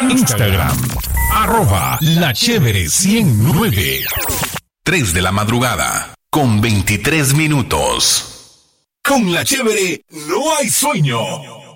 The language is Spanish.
Instagram, @lachévere109. 3 de la madrugada, con 23 minutos. Con La Chévere no hay sueño.